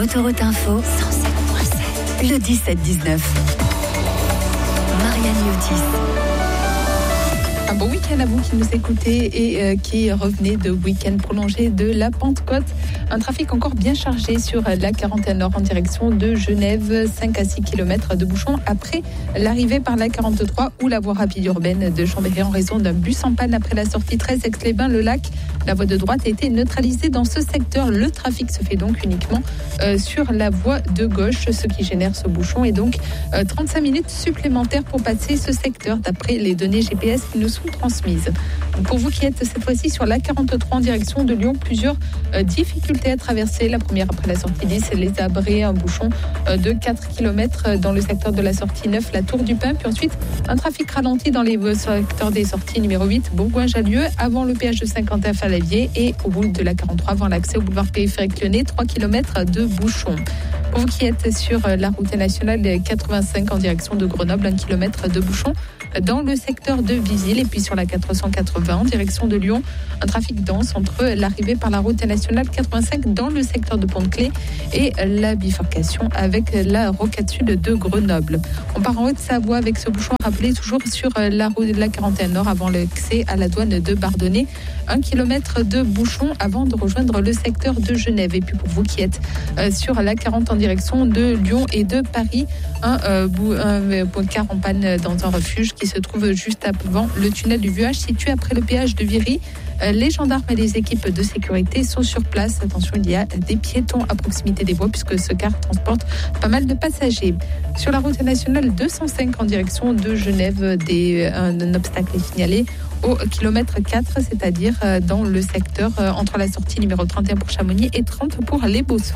Autoroute Info 107.7. Le 17-19. Marianne Yotis. Un bon week-end à vous qui nous écoutez et qui revenez de week-end prolongé de la Pentecôte. Un trafic encore bien chargé sur la 41 Nord en direction de Genève. 5 à 6 km de bouchons après l'arrivée par la 43 ou la voie rapide urbaine de Chambéry en raison d'un bus en panne après la sortie 13 Aix-les-Bains-le-Lac. La voie de droite a été neutralisée dans ce secteur. Le trafic se fait donc uniquement sur la voie de gauche, ce qui génère ce bouchon. Et donc 35 minutes supplémentaires pour passer ce secteur d'après les données GPS qui nous sont transmises. Pour vous qui êtes cette fois-ci sur la 43 en direction de Lyon, plusieurs difficultés à traverser. La première après la sortie 10, les Abrés, un bouchon de 4 km dans le secteur de la sortie 9, la Tour du Pin. Puis ensuite, un trafic ralenti dans les secteurs des sorties numéro 8, Bourgoin-Jallieu, avant le péage de Saint-Quentin-Falavier et au bout de la 43 avant l'accès au boulevard périphérique lyonnais, 3 km de bouchon. Pour vous qui êtes sur la route nationale 85 en direction de Grenoble, 1 km de bouchon dans le secteur de Visil. Et puis sur la 480 en direction de Lyon, un trafic dense entre l'arrivée par la route nationale 85 dans le secteur de Pont-de-Clé et la bifurcation avec la rocade sud de Grenoble. On part en Haute-Savoie avec ce bouchon rappelé toujours sur la route de la 41 Nord avant l'accès à la douane de Bardonnay. 1 km de bouchon avant de rejoindre le secteur de Genève. Et puis pour vous qui êtes sur la 40 en direction de Lyon et de Paris, un car en panne dans un refuge qui se trouve juste avant le tunnel du Vuage situé après le péage de Viry. Les gendarmes et les équipes de sécurité sont sur place. Attention, il y a des piétons à proximité des voies puisque ce car transporte pas mal de passagers. Sur la route nationale 205 en direction de Genève, un obstacle est signalé au kilomètre 4, c'est-à-dire dans le secteur entre la sortie numéro 31 pour Chamonix et 30 pour les Bossons.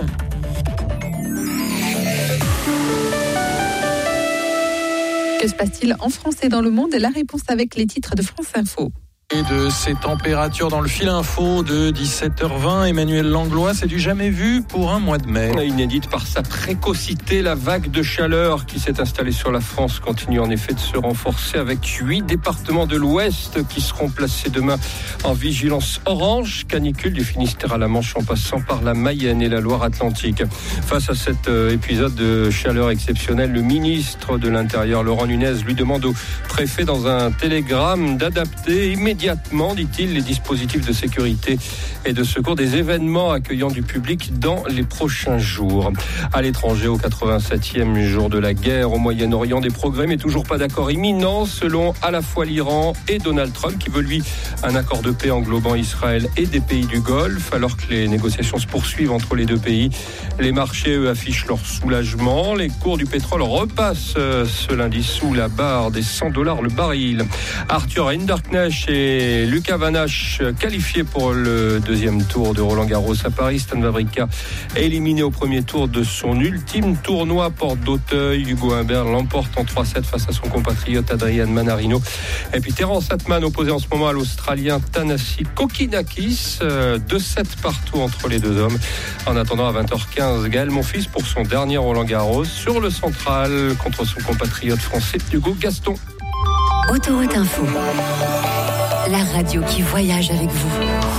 Que se passe-t-il en France et dans le monde? La réponse avec les titres de France Info. Et de ces températures dans le fil info de 17h20, Emmanuel Langlois, c'est du jamais vu pour un mois de mai. Inédite par sa précocité, la vague de chaleur qui s'est installée sur la France continue en effet de se renforcer avec 8 départements de l'Ouest qui seront placés demain en vigilance orange, canicule du Finistère à la Manche en passant par la Mayenne et la Loire-Atlantique. Face à cet épisode de chaleur exceptionnelle, le ministre de l'Intérieur, Laurent Nunez, lui demande au préfet dans un télégramme d'adapter immédiatement, dit-il, les dispositifs de sécurité et de secours des événements accueillant du public dans les prochains jours. À l'étranger, au 87e jour de la guerre au Moyen-Orient, des progrès, mais toujours pas d'accord imminent, selon à la fois l'Iran et Donald Trump, qui veut, lui, un accord de paix englobant Israël et des pays du Golfe, alors que les négociations se poursuivent entre les deux pays. Les marchés, eux, affichent leur soulagement. Les cours du pétrole repassent ce lundi sous la barre des $100 le baril. Arthur Hinderknecht et Lucas Van Hache qualifiés pour le deuxième tour de Roland-Garros à Paris. Stan Wawrinka éliminé au premier tour de son ultime tournoi porte d'Auteuil. Hugo Humbert l'emporte en 3-7 face à son compatriote Adrian Manarino. Et puis Terence Atman opposé en ce moment à l'Australien Thanasi Kokkinakis. 2-7 partout entre les deux hommes. En attendant, à 20h15, Gaël Monfils pour son dernier Roland-Garros sur le central contre son compatriote français Hugo Gaston. Autoroute Info. La radio qui voyage avec vous.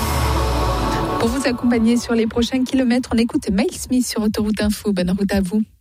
Pour vous accompagner sur les prochains kilomètres, on écoute Miles Smith sur Autoroute Info. Bonne route à vous.